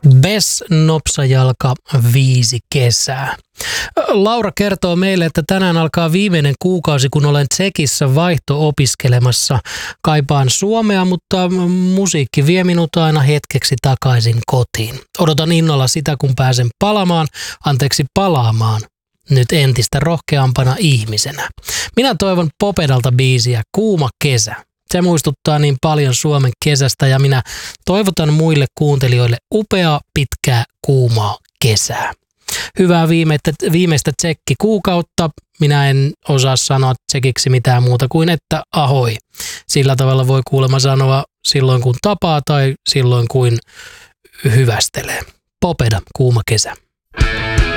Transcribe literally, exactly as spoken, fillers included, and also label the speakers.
Speaker 1: Bes Nopsajalka viisi kesää. Laura kertoo meille, että tänään alkaa viimeinen kuukausi, kun olen Tsekissä vaihto-opiskelemassa. Kaipaan Suomea, mutta musiikki vie minut aina hetkeksi takaisin kotiin. Odotan innolla sitä, kun pääsen palamaan, anteeksi palaamaan, nyt entistä rohkeampana ihmisenä. Minä toivon Popedalta biisiä Kuuma kesä. Se muistuttaa niin paljon Suomen kesästä ja minä toivotan muille kuuntelijoille upeaa, pitkää, kuumaa kesää. Hyvää viimeistä, viimeistä tsekki-kuukautta. Minä en osaa sanoa tsekiksi mitään muuta kuin että ahoi. Sillä tavalla voi kuulemma sanoa silloin kun tapaa tai silloin kuin hyvästelee. Popeda, kuuma kesä.